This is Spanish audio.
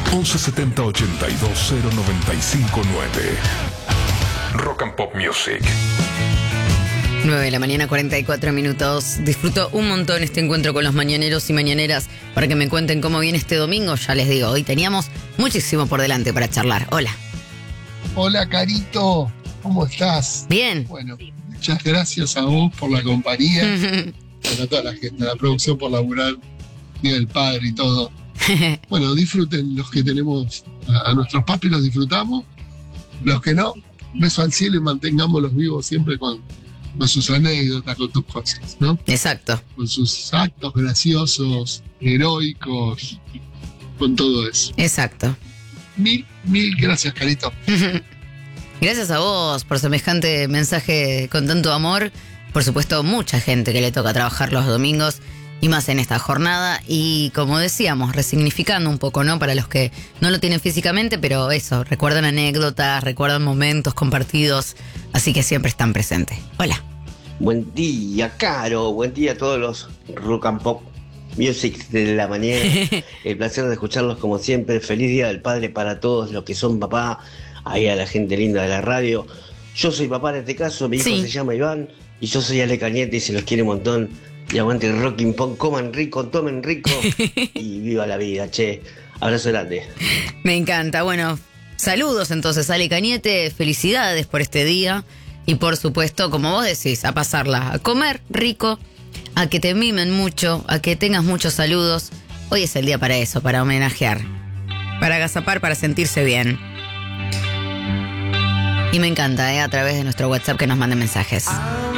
1170 82 0959. Rock and Pop Music. 9 de la mañana, 44 minutos. Disfruto un montón este encuentro con los mañaneros y mañaneras para que me cuenten cómo viene este domingo. Ya les digo, hoy teníamos muchísimo por delante para charlar. Hola. Hola, Carito. ¿Cómo estás? Bien. Bueno, muchas gracias a vos por la compañía. Bueno, a toda la gente, a la producción por laburar, Día del Padre y todo. Bueno, disfruten los que tenemos a nuestros papis, los disfrutamos. Los que no, beso al cielo y mantengámoslos vivos siempre con sus anécdotas, con tus cosas, ¿no? Exacto. Con sus actos graciosos, heroicos, con todo eso. Exacto. Mil gracias, Carito. Gracias a vos por semejante mensaje con tanto amor. Por supuesto, mucha gente que le toca trabajar los domingos y más en esta jornada. Y como decíamos, resignificando un poco, ¿no? Para los que no lo tienen físicamente, pero eso, recuerdan anécdotas, recuerdan momentos compartidos, así que siempre están presentes. Hola. Buen día, Caro. Buen día a todos los Rock and Pop Music de la mañana. El placer de escucharlos como siempre. Feliz Día del Padre para todos los que son papá. Ahí a la gente linda de la radio. Yo soy papá en este caso, mi hijo se llama Iván y yo soy Ale Cañete y se los quiere un montón. Y aguante el Rock and Pop, coman rico, tomen rico y viva la vida, che. Abrazo grande. Me encanta. Bueno, saludos entonces, Ale Cañete. Felicidades por este día. Y por supuesto, como vos decís, a pasarla, a comer rico, a que te mimen mucho, a que tengas muchos saludos. Hoy es el día para eso, para homenajear, para agazapar, para sentirse bien. Y me encanta, a través de nuestro WhatsApp que nos manden mensajes.